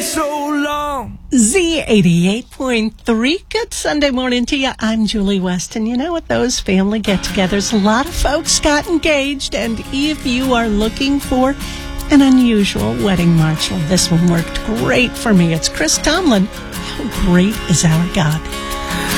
so long. Z88.3. Good Sunday morning to you. I'm Julie West. And you know what? Those family get-togethers, a lot of folks got engaged. And if you are looking for an unusual wedding march, well, this one worked great for me. It's Chris Tomlin. How great is our God?